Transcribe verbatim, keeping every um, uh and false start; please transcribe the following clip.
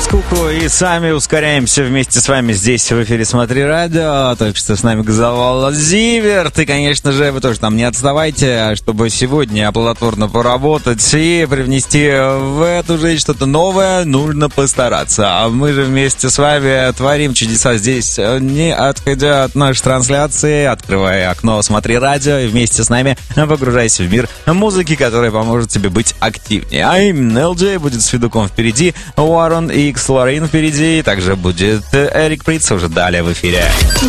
скуку и сами ускоряемся вместе с вами здесь в эфире «Смотри радио». Только что с нами газовал Зиверт. И, конечно же, вы тоже там не отставайте, чтобы сегодня плодотворно поработать и привнести в эту жизнь что-то новое, нужно постараться. А мы же вместе с вами творим чудеса здесь, не отходя от нашей трансляции, открывая окно «Смотри радио» и вместе с нами погружайся в мир музыки, которая поможет тебе быть активнее. А именно, эл джей будет с Федуком впереди, Уоррен и Икс Лорин впереди, также будет Эрик Притц уже далее в эфире.